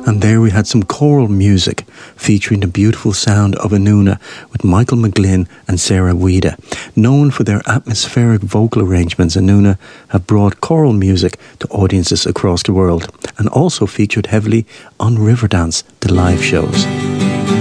And there we had some choral music featuring the beautiful sound of Anuna with Michael McGlynn and Sarah Weeda. Known for their atmospheric vocal arrangements, Anuna have brought choral music to audiences across the world and also featured heavily on Riverdance, the live shows.